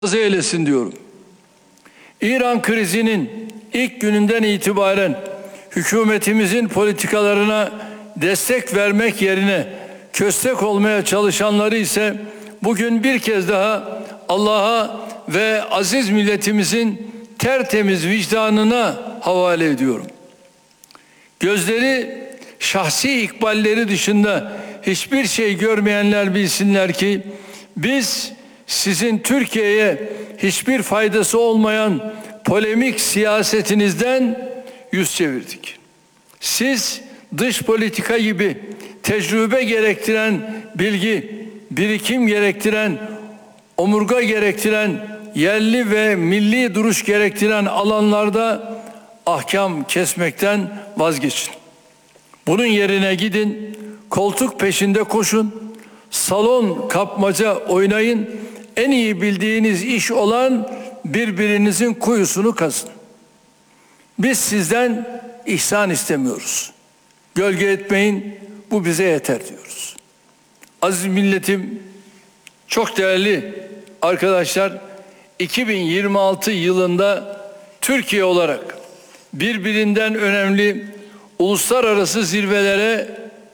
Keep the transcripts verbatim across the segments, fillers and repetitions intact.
eylesin diyorum. İran krizinin ilk gününden itibaren hükümetimizin politikalarına destek vermek yerine köstek olmaya çalışanları ise bugün bir kez daha Allah'a ve aziz milletimizin tertemiz vicdanına havale ediyorum. Gözleri şahsi ikballeri dışında hiçbir şey görmeyenler bilsinler ki biz sizin Türkiye'ye hiçbir faydası olmayan polemik siyasetinizden yüz çevirdik. Siz dış politika gibi tecrübe gerektiren bilgi, birikim gerektiren, omurga gerektiren, yerli ve milli duruş gerektiren alanlarda ahkam kesmekten vazgeçin. Bunun yerine gidin, koltuk peşinde koşun, salon kapmaca oynayın, en iyi bildiğiniz iş olan birbirinizin kuyusunu kazın. Biz sizden ihsan istemiyoruz. Gölge etmeyin, bu bize yeter diyoruz. Aziz milletim, çok değerli arkadaşlar, iki bin yirmi altı yılında Türkiye olarak birbirinden önemli uluslararası zirvelere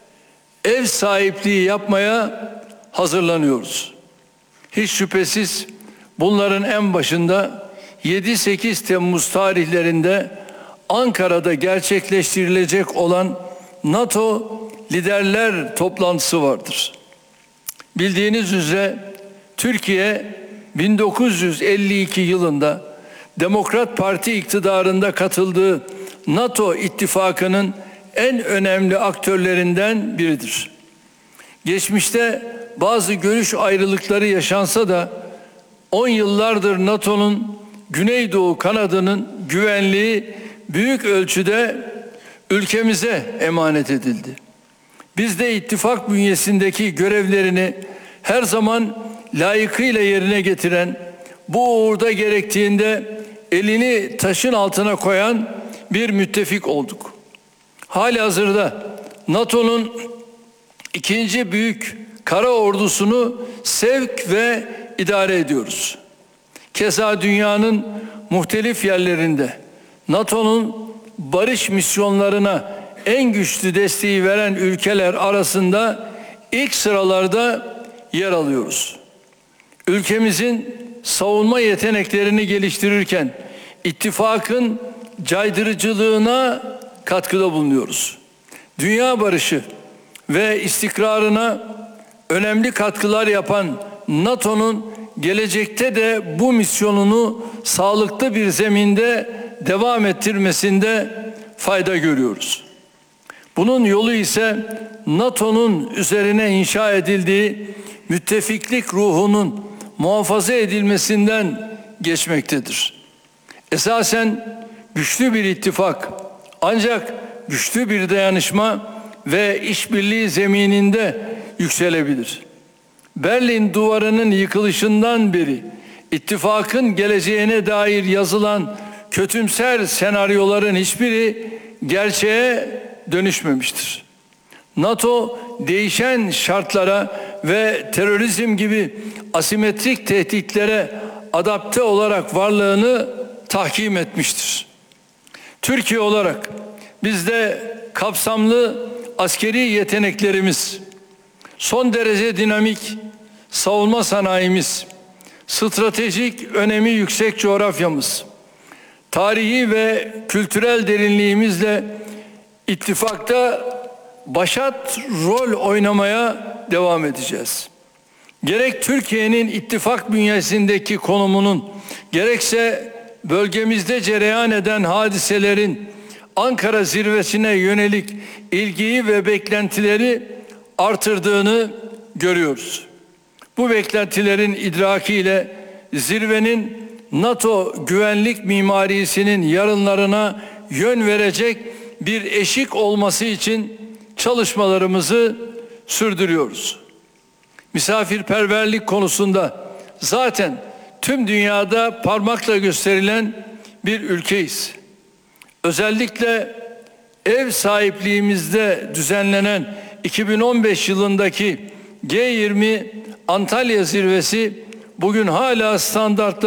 ev sahipliği yapmaya hazırlanıyoruz. Hiç şüphesiz bunların en başında yedi sekiz Temmuz tarihlerinde Ankara'da gerçekleştirilecek olan NATO liderler toplantısı vardır. Bildiğiniz üzere Türkiye bin dokuz yüz elli iki yılında Demokrat Parti iktidarında katıldığı NATO ittifakının en önemli aktörlerinden biridir. Geçmişte bazı görüş ayrılıkları yaşansa da on yıllardır NATO'nun Güneydoğu kanadının güvenliği büyük ölçüde ülkemize emanet edildi. Biz de ittifak bünyesindeki görevlerini her zaman layıkıyla yerine getiren, bu uğurda gerektiğinde elini taşın altına koyan bir müttefik olduk. Halihazırda NATO'nun ikinci büyük kara ordusunu sevk ve idare ediyoruz. Keza dünyanın muhtelif yerlerinde NATO'nun barış misyonlarına en güçlü desteği veren ülkeler arasında ilk sıralarda yer alıyoruz. Ülkemizin savunma yeteneklerini geliştirirken ittifakın caydırıcılığına katkıda bulunuyoruz. Dünya barışı ve istikrarına önemli katkılar yapan NATO'nun gelecekte de bu misyonunu sağlıklı bir zeminde devam ettirmesinde fayda görüyoruz. Bunun yolu ise NATO'nun üzerine inşa edildiği müttefiklik ruhunun muhafaza edilmesinden geçmektedir. Esasen güçlü bir ittifak ancak güçlü bir dayanışma ve işbirliği zemininde yükselebilir. Berlin Duvarı'nın yıkılışından beri ittifakın geleceğine dair yazılan kötümser senaryoların hiçbiri gerçeğe dönüşmemiştir. NATO değişen şartlara ve terörizm gibi asimetrik tehditlere adapte olarak varlığını tahkim etmiştir. Türkiye olarak bizde kapsamlı askeri yeteneklerimiz, son derece dinamik savunma sanayimiz, stratejik önemi yüksek coğrafyamız, tarihi ve kültürel derinliğimizle ittifakta başat rol oynamaya devam edeceğiz. Gerek Türkiye'nin ittifak bünyesindeki konumunun, gerekse bölgemizde cereyan eden hadiselerin Ankara zirvesine yönelik ilgiyi ve beklentileri artırdığını görüyoruz. Bu beklentilerin idrakiyle zirvenin NATO güvenlik mimarisinin yarınlarına yön verecek bir eşik olması için çalışmalarımızı sürdürüyoruz. Misafirperverlik konusunda zaten tüm dünyada parmakla gösterilen bir ülkeyiz. Özellikle ev sahipliğimizde düzenlenen iki bin on beş yılındaki G yirmi Antalya Zirvesi bugün hala standartları